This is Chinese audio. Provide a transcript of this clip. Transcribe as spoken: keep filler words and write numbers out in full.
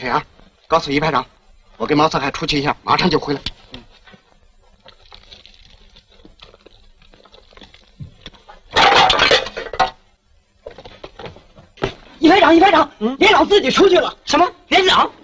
小杨，告诉一排长，我跟毛四海出去一下，马上就回来。嗯。 一排长，一排长，嗯，连长自己出去了。 什么？连长？